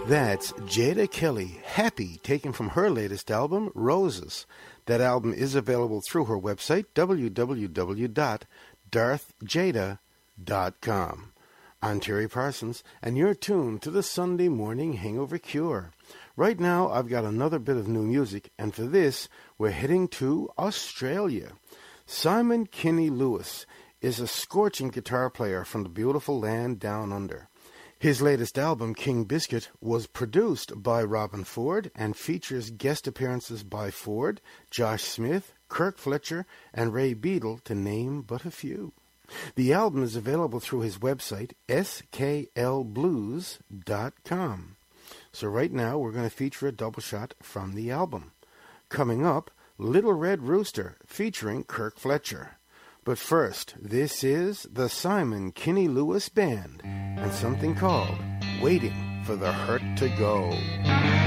That's Jada Kelly, Happy, taken from her latest album, Roses. That album is available through her website, www.darthjada.com. I'm Terry Parsons, and you're tuned to the Sunday Morning Hangover Cure. Right now, I've got another bit of new music, and for this, we're heading to Australia. Simon Kinney Lewis is a scorching guitar player from the beautiful land down under. His latest album, King Biscuit, was produced by Robin Ford and features guest appearances by Ford, Josh Smith, Kirk Fletcher, and Ray Beadle, to name but a few. The album is available through his website, sklblues.com. So right now, we're going to feature a double shot from the album. Coming up, Little Red Rooster, featuring Kirk Fletcher. But first, this is the Simon Kinney Lewis Band and something called Waiting for the Hurt to Go.